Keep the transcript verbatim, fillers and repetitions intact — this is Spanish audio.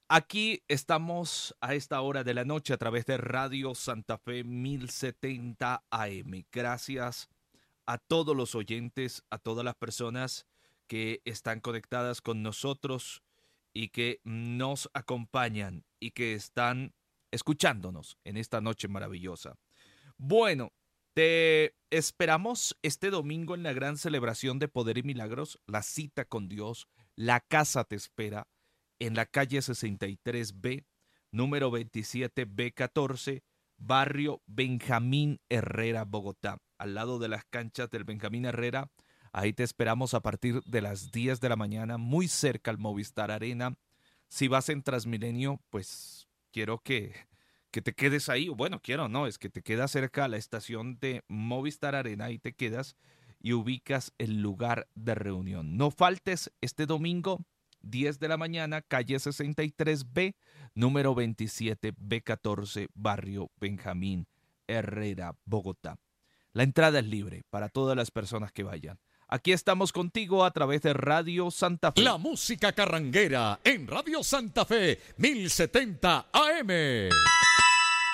Aquí estamos a esta hora de la noche a través de Radio Santa Fe mil setenta A M. Gracias a todos los oyentes, a todas las personas que están conectadas con nosotros y que nos acompañan y que están escuchándonos en esta noche maravillosa. Bueno, te esperamos este domingo en la gran celebración de Poder y Milagros, la cita con Dios. La casa te espera en la calle sesenta y tres B, número veintisiete B catorce, barrio Benjamín Herrera, Bogotá, al lado de las canchas del Benjamín Herrera. Ahí te esperamos a partir de las diez de la mañana, muy cerca al Movistar Arena. Si vas en Transmilenio, pues quiero que, que te quedes ahí. Bueno, quiero, no, es que te quedas cerca a la estación de Movistar Arena y te quedas y ubicas el lugar de reunión. No faltes este domingo, diez de la mañana, calle sesenta y tres B, número veintisiete B catorce, barrio Benjamín Herrera, Bogotá. La entrada es libre para todas las personas que vayan. Aquí estamos contigo a través de Radio Santa Fe. La música carranguera en Radio Santa Fe mil setenta A M.